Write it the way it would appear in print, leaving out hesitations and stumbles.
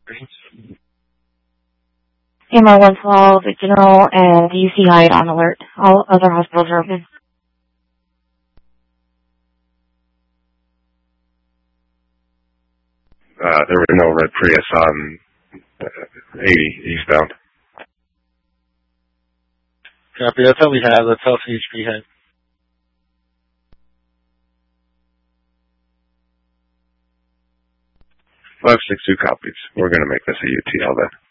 AMR 112, General, and UC Hyde on alert. All other hospitals are open. There were no red Prius on 80 eastbound. Copy. That's all we have. That's all CHP had. 562 copies. We're going to make this a UTL then.